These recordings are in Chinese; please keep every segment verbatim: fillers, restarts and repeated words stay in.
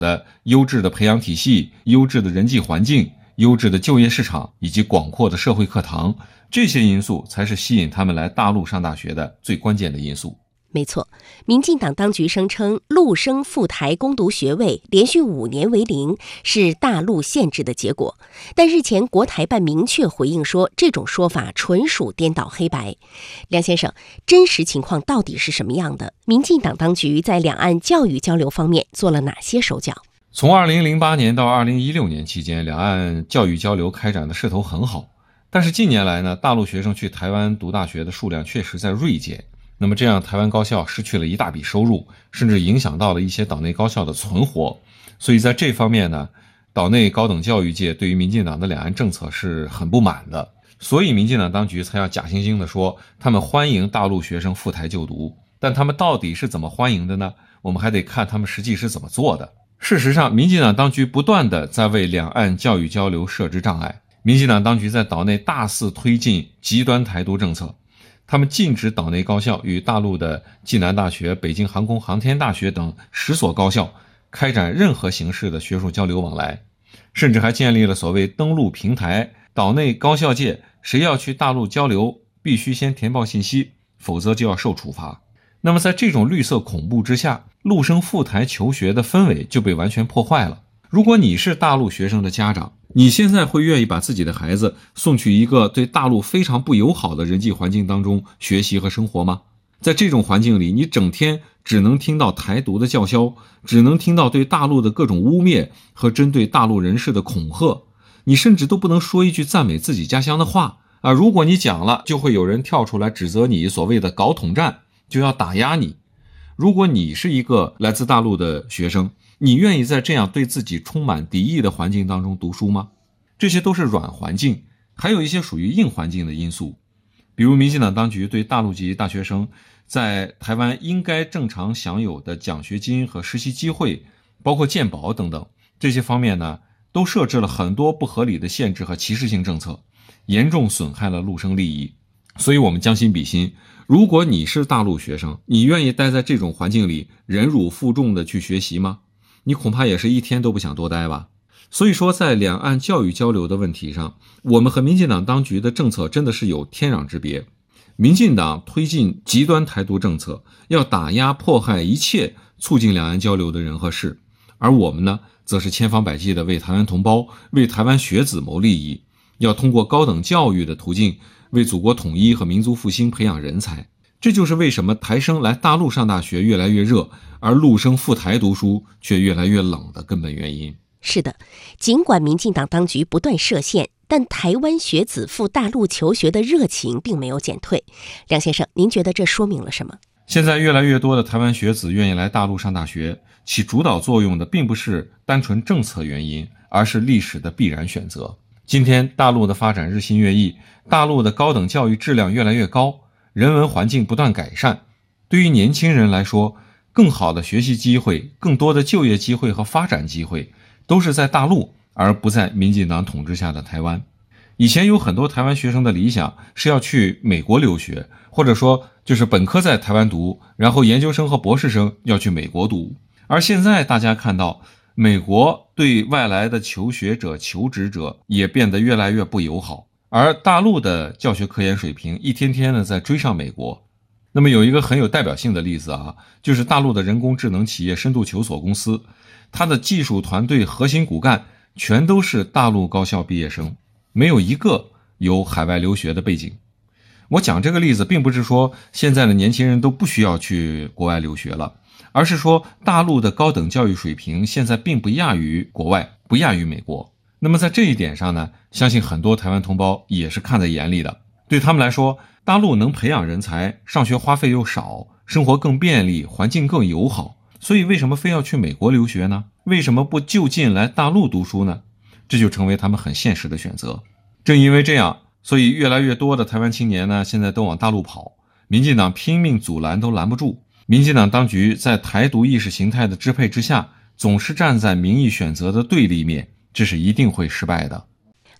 的优质的培养体系、优质的人际环境、优质的就业市场以及广阔的社会课堂，这些因素才是吸引他们来大陆上大学的最关键的因素。 没错，民进党当局声称陆生赴台攻读学位连续五年为零是大陆限制的结果，但日前国台办明确回应说，这种说法纯属颠倒黑白。梁先生，真实情况到底是什么样的？民进党当局在两岸教育交流方面做了哪些手脚？ 从二零零八年到二零一六年期间，两岸教育交流开展的势头很好，但是近年来呢，大陆学生去台湾读大学的数量确实在锐减。那么这样台湾高校失去了一大笔收入，甚至影响到了一些岛内高校的存活。所以在这方面呢，岛内高等教育界对于民进党的两岸政策是很不满的。所以民进党当局才要假惺惺地说他们欢迎大陆学生赴台就读，但他们到底是怎么欢迎的呢？我们还得看他们实际是怎么做的。事实上，民进党当局不断地在为两岸教育交流设置障碍。民进党当局在岛内大肆推进极端台独政策，他们禁止岛内高校与大陆的暨南大学、北京航空航天大学等十所高校开展任何形式的学术交流往来，甚至还建立了所谓登陆平台，岛内高校界谁要去大陆交流，必须先填报信息，否则就要受处罚。那么在这种绿色恐怖之下，陆生赴台求学的氛围就被完全破坏了。如果你是大陆学生的家长，你现在会愿意把自己的孩子送去一个对大陆非常不友好的人际环境当中学习和生活吗？在这种环境里，你整天只能听到台独的叫嚣，只能听到对大陆的各种污蔑和针对大陆人士的恐吓，你甚至都不能说一句赞美自己家乡的话啊！如果你讲了，就会有人跳出来指责你所谓的搞统战，就要打压你。如果你是一个来自大陆的学生，你愿意在这样对自己充满敌意的环境当中读书吗？这些都是软环境，还有一些属于硬环境的因素。比如民进党当局对大陆籍大学生在台湾应该正常享有的奖学金和实习机会，包括健保等等，这些方面呢，都设置了很多不合理的限制和歧视性政策，严重损害了陆生利益。所以我们将心比心，如果你是大陆学生，你愿意待在这种环境里忍辱负重的去学习吗？你恐怕也是一天都不想多待吧。所以说，在两岸教育交流的问题上，我们和民进党当局的政策真的是有天壤之别。民进党推进极端台独政策，要打压迫害一切促进两岸交流的人和事，而我们呢，则是千方百计的为台湾同胞、为台湾学子谋利益，要通过高等教育的途径为祖国统一和民族复兴培养人才。这就是为什么台生来大陆上大学越来越热，而陆生赴台读书却越来越冷的根本原因。 是的，尽管民进党当局不断设限，但台湾学子赴大陆求学的热情并没有减退。梁先生，您觉得这说明了什么？ 现在越来越多的台湾学子愿意来大陆上大学，起主导作用的并不是单纯政策原因，而是历史的必然选择。今天大陆的发展日新月异，大陆的高等教育质量越来越高，人文环境不断改善，对于年轻人来说，更好的学习机会、更多的就业机会和发展机会都是在大陆，而不在民进党统治下的台湾。以前有很多台湾学生的理想是要去美国留学，或者说就是本科在台湾读，然后研究生和博士生要去美国读。而现在大家看到，美国对外来的求学者、求职者也变得越来越不友好，而大陆的教学科研水平一天天的在追上美国。那么有一个很有代表性的例子啊，就是大陆的人工智能企业深度求索公司，它的技术团队核心骨干全都是大陆高校毕业生，没有一个有海外留学的背景。我讲这个例子并不是说现在的年轻人都不需要去国外留学了，而是说大陆的高等教育水平现在并不亚于国外，不亚于美国。那么在这一点上呢，相信很多台湾同胞也是看在眼里的。对他们来说，大陆能培养人才，上学花费又少，生活更便利，环境更友好，所以为什么非要去美国留学呢？为什么不就近来大陆读书呢？这就成为他们很现实的选择。正因为这样，所以越来越多的台湾青年呢，现在都往大陆跑，民进党拼命阻拦都拦不住。民进党当局在台独意识形态的支配之下，总是站在民意选择的对立面，这是一定会失败的。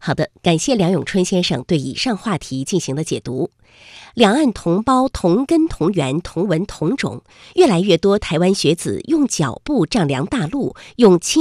好的，感谢梁永春先生对以上话题进行的解读。两岸同胞同根同源同文同种，越来越多台湾学子用脚步丈量大陆，用亲